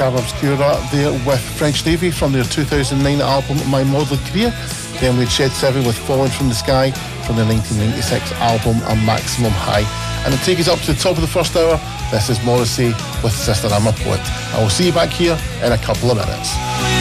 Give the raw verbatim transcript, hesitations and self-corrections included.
Macabre Obscura there with French Navy from their two thousand nine album My Modelling Career. Then we had Shed seven with Falling from the Sky from their nineteen ninety-six album A Maximum High. And to take us up to the top of the first hour, this is Morrissey with Sister I'm a Poet. I will see you back here in a couple of minutes.